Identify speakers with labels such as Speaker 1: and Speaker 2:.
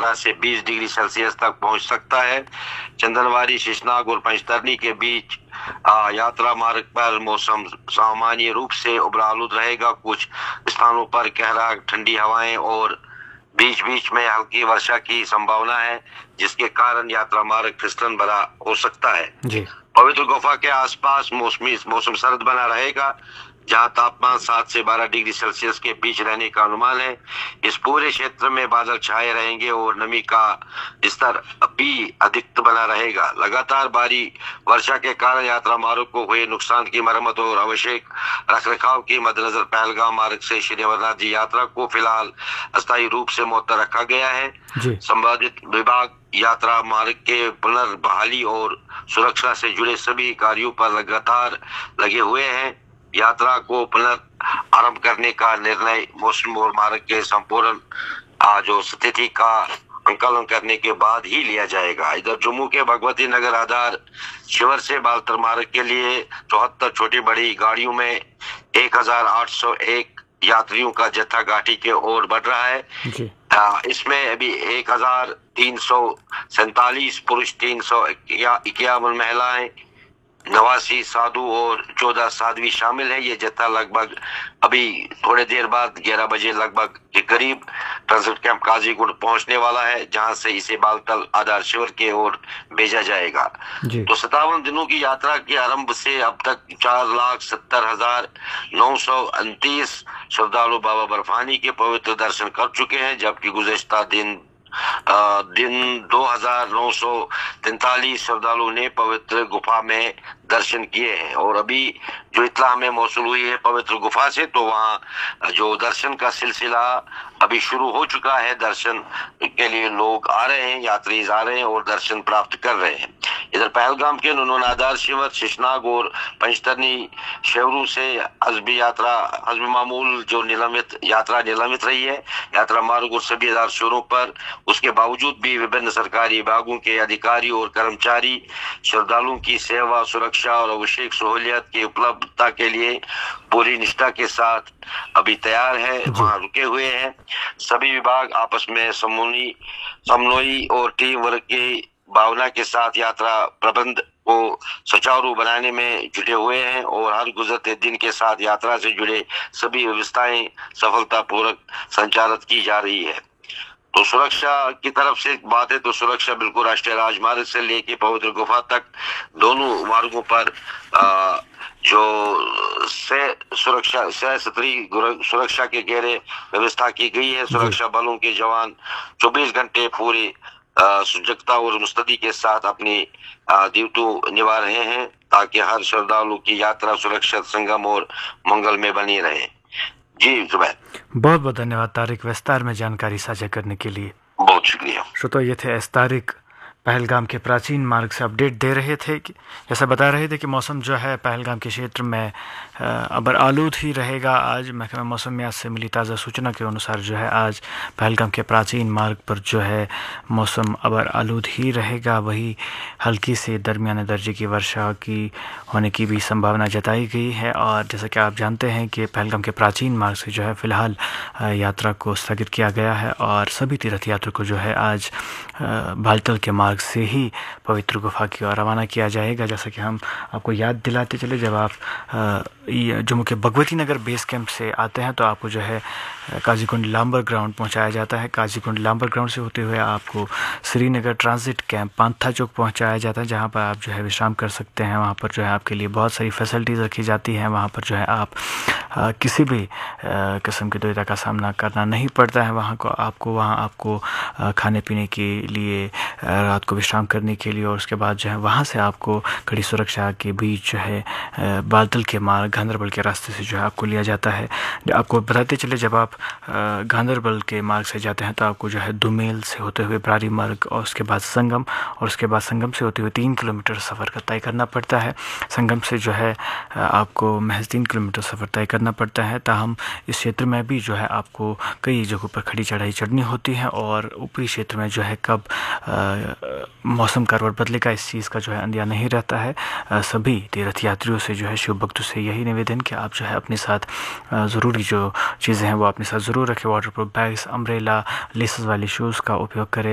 Speaker 1: 15 से 20 degree Celsius तक पहुंच सकता है। चंदनवारी, शेषनाग और पंचतरणी के बीच यात्रा मार्ग पर मौसम सामान्य रूप से उबरा आलूद रहेगा। कुछ स्थानों पर गहरा ठंडी हवाएं और बीच बीच में हल्की वर्षा की संभावना है, जिसके कारण यात्रा मार्ग फिसलन भरा हो सकता है। पवित्र गुफा के आसपास मौसम सर्द बना रहेगा, जहां तापमान 7 से 12 डिग्री सेल्सियस के बीच रहने का अनुमान है। इस पूरे क्षेत्र में बादल छाए रहेंगे और नमी का स्तर भी अधिक बना रहेगा। लगातार भारी वर्षा के कारण यात्रा मार्ग को हुए नुकसान की मरम्मत और आवश्यक रखरखाव के मद्देनजर पहलगाम मार्ग से श्री अमरनाथ जी यात्रा को फिलहाल अस्थायी रूप से मुअत्तल रखा गया है। संबंधित विभाग यात्रा मार्ग के पुनर्बहाली और सुरक्षा से जुड़े सभी कार्यों पर लगातार लगे हुए हैं। यात्रा को पुनर्आरंभ करने का निर्णय मौसम और मार्ग के संपूर्ण जो स्थिति का आंकलन करने के बाद ही लिया जाएगा। इधर जम्मू के भगवती नगर आधार शिविर से बालतर मार्ग के लिए 74 छोटी बड़ी गाड़ियों में 1801 यात्रियों का जत्था घाटी के ओर बढ़ रहा है। इसमें अभी 1347 पुरुष, 351 महिलाएं, 89 साधु और 14 साध्वी शामिल है। ये जत्था लगभग अभी थोड़े देर बाद 11 बजे लगभग के करीब ट्रांजिट कैंप काजीगुंड पहुंचने वाला है, जहां से इसे बालतल आधार शिविर के ओर भेजा जाएगा। तो 57 दिनों की यात्रा के आरंभ से अब तक 4,70,929 श्रद्धालु बाबा बर्फानी के पवित्र दर्शन कर चुके हैं, जबकि गुज़श्ता दिन 2,943 श्रद्धालुओं ने पवित्र गुफा में दर्शन किए हैं। और अभी जो इत्तला हमें मौसूल हुई है पवित्र गुफा से, तो वहाँ जो दर्शन का सिलसिला अभी शुरू हो चुका है। दर्शन के लिए लोग आ रहे हैं, यात्री आ रहे हैं और दर्शन प्राप्त कर रहे हैं। इधर पहलगाम के नुनादार शिविर, शेषनाग और पंचतरणी शिविरों से हज़्ब मामूल जो यात्रा निलंबित रही है। यात्रा मार्ग और सभी आधार शिविरों पर उसके बावजूद भी विभिन्न सरकारी विभागों के अधिकारी और कर्मचारी श्रद्धालुओं की सेवा, सुरक्षा और आवश्यक सहूलियत की उपलब्धता के लिए पूरी निष्ठा के साथ अभी तैयार है, वहां रुके हुए हैं। सभी विभाग आपस में समन्वयी और टीम वर्क की भावना के साथ यात्रा प्रबंध को सुचारू बनाने में जुटे हुए हैं और हर गुजरते दिन के साथ यात्रा से जुड़े सभी व्यवस्थाएं सफलतापूर्वक संचालित की जा रही है। तो सुरक्षा की तरफ से बात है तो सुरक्षा बिल्कुल राष्ट्रीय राजमार्ग से लेके पवित्र गुफा तक दोनों मार्गों पर जो सुरक्षा के घेरे व्यवस्था की गई है। सुरक्षा बलों के जवान 24 घंटे पूरी सजगता और मुस्तैदी के साथ अपनी ड्यूटी निभा रहे हैं, ताकि हर श्रद्धालु की यात्रा सुरक्षित, संगम और मंगल में बनी रहे। जी जुबैर,
Speaker 2: बहुत बहुत धन्यवाद तारिक, विस्तार में जानकारी साझा करने के लिए।
Speaker 1: बहुत शुक्रिया।
Speaker 2: श्रोता, ये थे एस तारिक, पहलगाम के प्राचीन मार्ग से अपडेट दे रहे थे कि जैसा बता रहे थे कि मौसम जो है पहलगाम के क्षेत्र में अबर आलूद ही रहेगा। आज महकमा मौसमियात से मिली ताज़ा सूचना के अनुसार जो है आज पहलगाम के प्राचीन मार्ग पर जो है मौसम अबर आलूद ही रहेगा। वही हल्की से दरमियाने दर्जे की वर्षा की होने की भी संभावना जताई गई है। और जैसा कि आप जानते हैं कि पहलगाम के प्राचीन मार्ग से जो है फ़िलहाल यात्रा को स्थगित किया गया है और सभी तीर्थ यात्रियों को जो है आज बालतल के मार्ग से ही पवित्र गुफा की ओर रवाना किया जाएगा। जैसा कि हम आपको याद दिलाते चले, जब आप जम्मू के भगवती नगर बेस कैंप से आते हैं तो आपको जो है काजीकुंड लांबर ग्राउंड पहुंचाया जाता है। काजीकुंड लांबर ग्राउंड से होते हुए आपको श्रीनगर ट्रांजिट कैंप पांथा चौक पहुंचाया जाता है, जहां पर आप जो है विश्राम कर सकते हैं। वहां पर जो है आपके लिए बहुत सारी फैसिलिटीज़ रखी जाती हैं। वहां पर जो है आप किसी भी किस्म की दुविधा का सामना करना नहीं पड़ता है। वहाँ आपको खाने पीने के लिए, रात को विश्राम करने के लिए, और उसके बाद जो है वहाँ से आपको कड़ी सुरक्षा के बीच जो है बालतल के मार्ग गांधरबल के रास्ते से जो है आपको लिया जाता है। आपको बताते चले, जब आप गांधरबल के मार्ग से जाते हैं तो आपको जो है दुमेल से होते हुए ब्रारी मार्ग और उसके बाद संगम, और उसके बाद संगम से होते हुए 3 किलोमीटर सफ़र का तय करना पड़ता है। संगम से जो है आपको महज 3 किलोमीटर सफ़र तय करना पड़ता है। ताहम इस क्षेत्र में भी जो है आपको कई जगहों पर खड़ी चढ़ाई चढ़नी होती है और ऊपरी क्षेत्र में जो है कब मौसम करवट बदलेगा इस चीज़ का जो है अंदाजा नहीं रहता है। सभी तीर्थ यात्रियों से जो है, शिव भक्तों से यही निवेदन कि आप जो है अपने साथ ज़रूरी जो चीज़ें हैं वो अपने साथ ज़रूर रखें। वाटरप्रूफ बैग्स, अम्ब्रेला, लेसेस वाले शूज़ का उपयोग करें।